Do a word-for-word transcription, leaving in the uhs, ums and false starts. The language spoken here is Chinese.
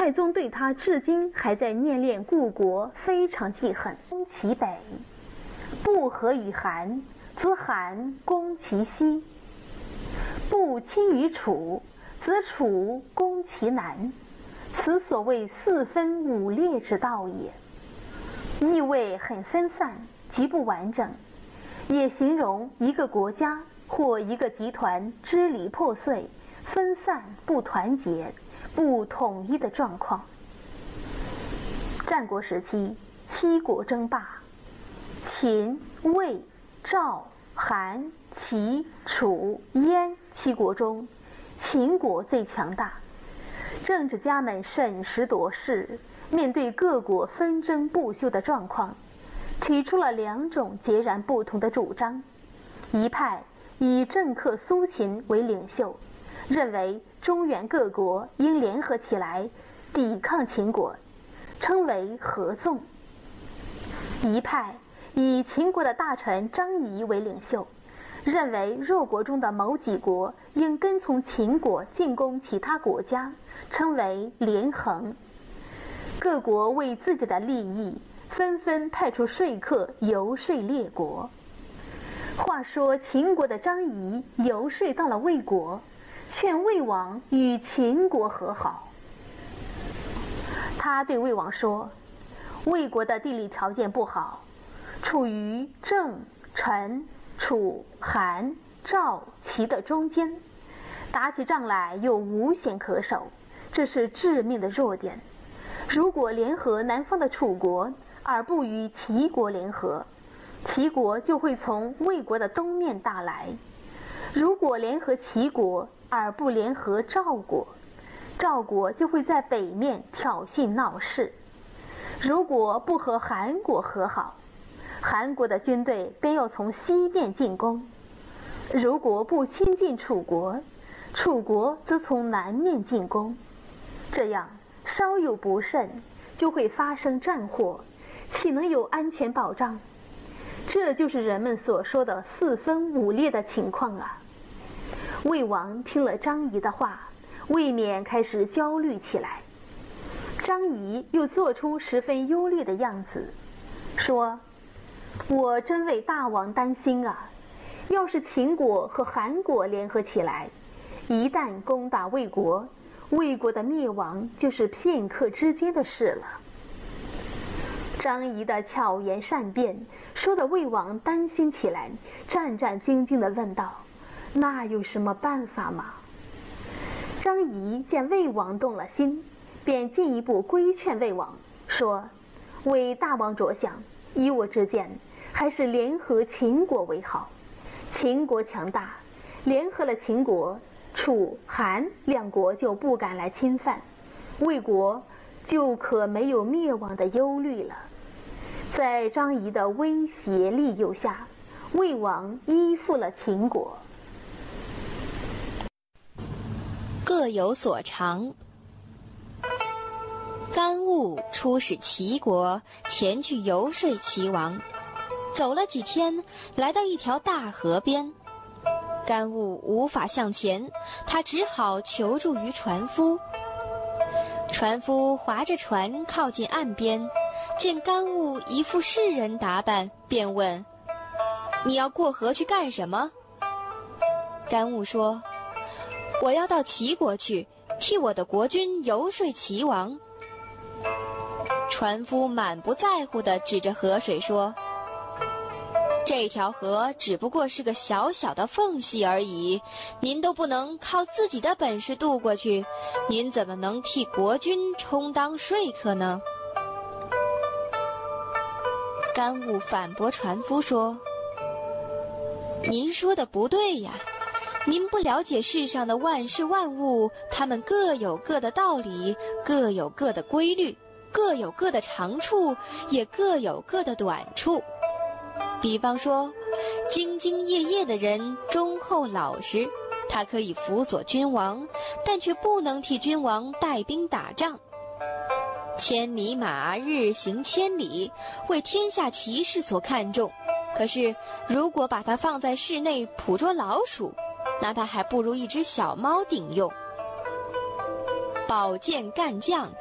太宗对他至今还在念念故国，非常记恨。攻其北，不和与韩，则韩攻其西；不亲于楚，则楚攻其南。此所谓四分五裂之道也。意味很分散，极不完整，也形容一个国家或一个集团支离破碎、分散不团结、不统一的状况。战国时期，七国争霸，秦、魏、赵、韩、齐、楚、燕七国中，秦国最强大。政治家们审时度势，面对各国纷争不休的状况，提出了两种截然不同的主张。一派以政客苏秦为领袖，认为中原各国应联合起来抵抗秦国，称为合纵；一派以秦国的大臣张仪为领袖，认为弱国中的某几国应跟从秦国进攻其他国家，称为连横。各国为自己的利益，纷纷派出说客游说列国。话说秦国的张仪游说到了魏国，劝魏王与秦国和好。他对魏王说，魏国的地理条件不好，处于郑、陈、楚、韩、赵、齐的中间，打起仗来又无险可守，这是致命的弱点。如果联合南方的楚国，而不与齐国联合，齐国就会从魏国的东面打来；如果联合齐国，而不联合赵国，赵国就会在北面挑衅闹事；如果不和韩国和好，韩国的军队便要从西面进攻；如果不亲近楚国，楚国则从南面进攻。这样稍有不慎，就会发生战祸，岂能有安全保障？这就是人们所说的四分五裂的情况啊！魏王听了张仪的话，未免开始焦虑起来。张仪又做出十分忧虑的样子，说：“我真为大王担心啊！要是秦国和韩国联合起来，一旦攻打魏国，魏国的灭亡就是片刻之间的事了。”张仪的巧言善辩，说得魏王担心起来，战战兢兢地问道：“那有什么办法吗？”张仪见魏王动了心，便进一步规劝魏王，说：“为大王着想，依我之见，还是联合秦国为好。秦国强大，联合了秦国，楚、韩两国就不敢来侵犯，魏国就可没有灭亡的忧虑了。”在张仪的威胁利诱下，魏王依附了秦国。 各有所长。甘务出使齐国，前去游说齐王。走了几天，来到一条大河边，甘务无法向前，他只好求助于船夫。船夫划着船靠近岸边，见甘务一副士人打扮，便问：“你要过河去干什么？”甘务说：“我要到齐国去，替我的国君游说齐王。”船夫满不在乎地指着河水说：“这条河只不过是个小小的缝隙而已，您都不能靠自己的本事渡过去，您怎么能替国君充当说客呢？”甘务反驳船夫说：“您说的不对呀，您不了解世上的万事万物，它们各有各的道理，各有各的规律，各有各的长处，也各有各的短处。比方说，兢兢业业的人忠厚老实，他可以辅佐君王，但却不能替君王带兵打仗。千里马日行千里，为天下骑士所看重，可是如果把它放在室内捕捉老鼠，那它还不如一只小猫顶用。宝剑干将